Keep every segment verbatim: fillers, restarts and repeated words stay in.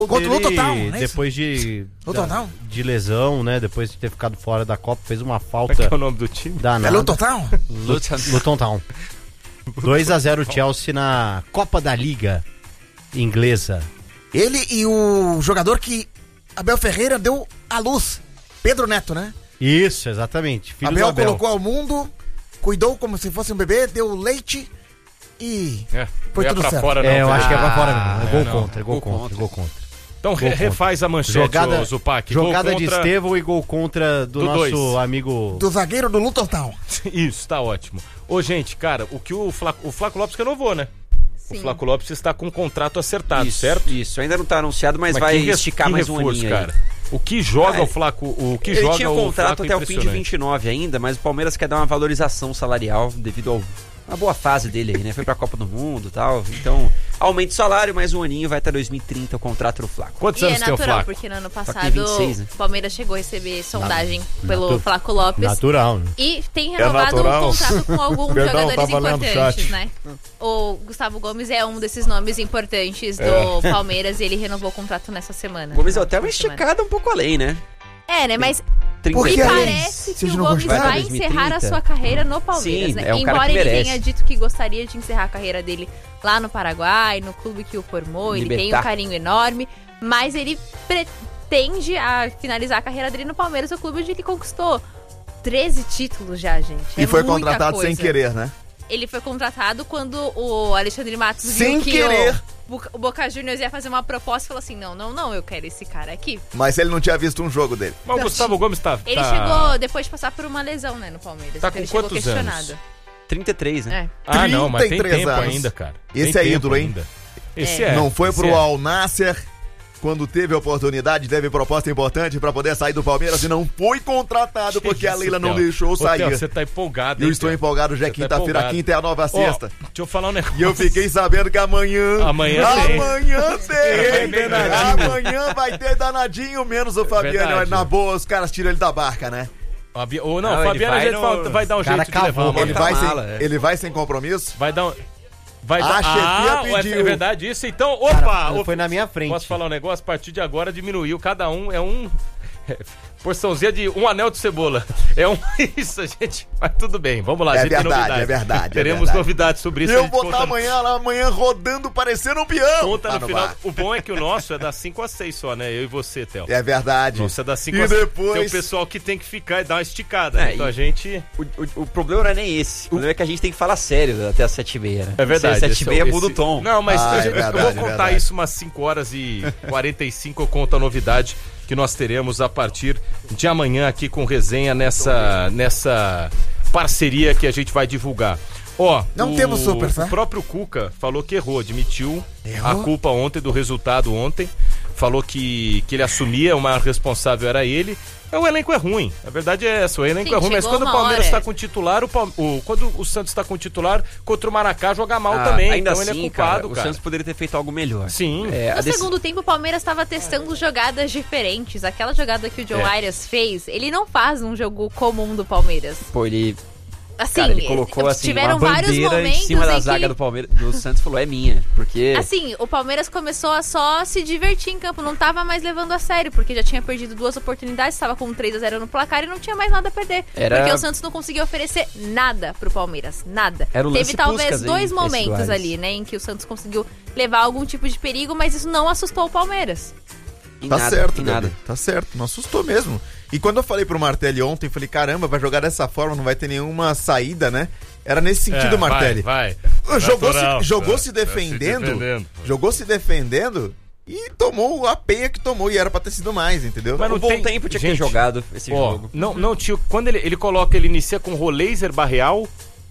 Contra o Total, né? Depois de, da, de lesão, né? Depois de ter ficado fora da Copa, fez uma falta. Qual é, que é o nome do time? Danada. É Luton Town? Luton Town. dois a zero Chelsea na Copa da Liga inglesa. Ele e o jogador que Abel Ferreira deu à luz, Pedro Neto, né? Isso, exatamente. Filho Abel, Abel colocou ao mundo, cuidou como se fosse um bebê, deu leite e é, foi tudo certo. Fora, não, é, eu ah, acho que é pra fora mesmo. É gol, não. contra, gol, gol contra, gol contra. Então re, refaz a manchete, jogada, ô, Zupac. Jogada gol de contra... Estevão e gol contra do, do nosso dois. amigo... Do zagueiro do Luton Town. Isso, tá ótimo. Ô, gente, cara, o que o Flaco, o Flaco Lopes renovou, né? Sim. O Flaco Lopes está com um contrato acertado, isso, certo? Isso, ainda não tá anunciado, mas, mas vai que, esticar que mais reforço, um aninho cara. Aí. O que joga ah, o Flaco, o que ele joga tinha o contrato Flaco até o fim de vinte e nove ainda, mas o Palmeiras quer dar uma valorização salarial devido ao uma boa fase dele aí, né? Foi pra Copa do Mundo e tal. Então, aumenta o salário, mais um aninho, vai até dois mil e trinta o contrato do Flaco. Quantos e anos é tem o natural, Flaco? Porque no ano passado vinte e seis, né? o Palmeiras chegou a receber sondagem Na, pelo natu- Flaco Lopes. Natural, né? E tem renovado o é um contrato com alguns Perdão, jogadores importantes, né? O Gustavo Gomes é um desses nomes importantes do é. Palmeiras e ele renovou o contrato nessa semana. Gomes é até uma esticada um pouco além, né? É, né? Mas... Porque me parece que o Gomes vai, vai encerrar a sua carreira no Palmeiras, Sim, né? É um Embora ele merece. tenha dito que gostaria de encerrar a carreira dele lá no Paraguai, no clube que o formou, Libertar. Ele tem um carinho enorme, mas ele pretende a finalizar a carreira dele no Palmeiras, o clube onde ele conquistou treze títulos já, gente. E é foi contratado coisa. sem querer, né? Ele foi contratado quando o Alexandre Matos sem viu que querer. O, o Boca Juniors ia fazer uma proposta e falou assim, não, não, não, eu quero esse cara aqui. Mas ele não tinha visto um jogo dele. Mas o Gustavo Gomes tá... Ele tá... chegou depois de passar por uma lesão, né, no Palmeiras. Tá então com ele quantos chegou questionado. anos? trinta e três, né? É. Ah, não, mas tem tempo anos. ainda, cara. Esse tem é ídolo, hein? Ainda. Esse é. É. Não foi esse pro é. Al Nasser quando teve a oportunidade, teve proposta importante pra poder sair do Palmeiras e não foi contratado porque a Leila não deixou sair. Você tá empolgado, Eu hein, estou Theo? empolgado, já é quinta-feira, tá quinta é a nova sexta. Oh, deixa eu falar um negócio. E eu fiquei sabendo que amanhã... Amanhã tem. Amanhã tem. tem. Amanhã vai ter danadinho, menos o Fabiano. Verdade. Na boa, os caras tiram ele da barca, né? Ou não, o Fabiano vai, no... vai dar um jeito de levar uma ele vai, mala, sem, é. ele vai sem compromisso? Vai dar um... Vai a dar... chefia ah, pediu. É verdade isso? Então, opa! Cara, foi na minha frente. Posso falar um negócio? A partir de agora diminuiu. Cada um é um... Porçãozinha de um anel de cebola. É um... Isso, gente. Mas tudo bem. Vamos lá, é gente verdade, tem novidades. É verdade, Teremos é verdade. novidades sobre isso. E eu vou estar amanhã, lá amanhã rodando, parecendo um peão. Conta no, no final. bar. O bom é que o nosso é das cinco às seis só, né? Eu e você, Theo. É verdade. Nossa, é das cinco e às seis. depois... Tem o pessoal que tem que ficar e dar uma esticada. É, né? Então a gente... O, o, o problema não é nem esse. O problema é que a gente tem que falar sério até as sete e meia, né? É verdade. sete e meia esse... muda o tom. Não, mas ah, eu, é verdade, eu vou contar verdade. isso umas cinco horas e quarenta e cinco. Eu conto a novidade que nós teremos a partir de amanhã aqui com Resenha nessa, nessa parceria que a gente vai divulgar. Ó, não o, temos super, tá? O próprio Cuca falou que errou, admitiu errou? a culpa ontem do resultado ontem. Falou que, que ele assumia, o maior responsável era ele. O elenco é ruim, a verdade é essa, o elenco Sim, é ruim, mas quando o Palmeiras hora. está com titular, o, o, quando o Santos está com titular, contra o Maracá joga mal ah, também, ainda então assim, ele é culpado, cara, cara. O Santos poderia ter feito algo melhor. Sim. É, no desse... segundo tempo, o Palmeiras estava testando jogadas diferentes. Aquela jogada que o John É. Arias fez, ele não faz um jogo comum do Palmeiras. Pô, ele... Assim, Cara, ele colocou assim, tiveram uma vários bandeira momentos em cima da em zaga que... do Palmeiras, do Santos, falou, é minha, porque... Assim, o Palmeiras começou a só se divertir em campo, não tava mais levando a sério, porque já tinha perdido duas oportunidades, estava com três a zero no placar e não tinha mais nada a perder. Era... Porque o Santos não conseguia oferecer nada pro Palmeiras, nada. Era o lance Teve talvez Puskas, dois hein, momentos ali, né, em que o Santos conseguiu levar algum tipo de perigo, mas isso não assustou o Palmeiras. Em Tá nada, certo, em Gabi, nada. tá certo, não assustou mesmo. E quando eu falei pro Martelli ontem, falei, caramba, vai jogar dessa forma, não vai ter nenhuma saída, né? Era nesse sentido, É, Martelli. vai, vai. Jogou, Natural, se, jogou tá, se tá se defendendo, defendendo. jogou se defendendo e tomou a peia que tomou, e era pra ter sido mais, entendeu? Mas não O bom tem- tempo tinha que Gente, ter jogado esse Ó, jogo. não, não, tio, quando ele, ele coloca, ele inicia com Roleiser, Barreal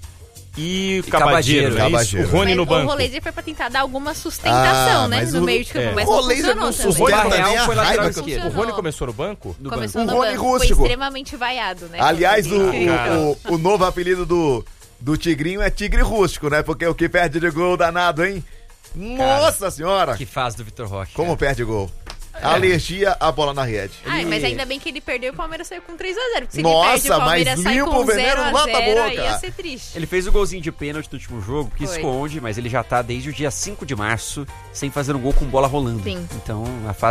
e, E Cabageiro, Cabageiro, né? Isso? Cabageiro. O Rony Mas no o banco. Roleiser foi pra tentar dar alguma sustentação, Ah, né, mas no o- meio de campo, é. mas O não Roleiser não funcionou sustenta também. nem a foi lateral raiva que eu... esquerdo. O Rony começou no banco? Do Começou banco. no O Rony banco, foi Rústico. extremamente vaiado, né? Aliás, o, Porque- o, o, o novo apelido do, do Tigrinho é Tigre Rústico, né? Porque o que perde de gol danado, hein? Nossa senhora! Que fase do Vitor Roque. Como cara. perde gol? alergia a bola na rede. Ai, mas ainda bem que ele perdeu e o Palmeiras saiu com três a zero. Porque se Nossa, ele perde, o Palmeiras mas sai limpa com o veneno zero a lá da zero, boca. aí ia ser triste. Ele fez o golzinho de pênalti no último jogo, que Foi. esconde, mas ele já tá desde o dia cinco de março sem fazer um gol com bola rolando. Sim. Então, a fase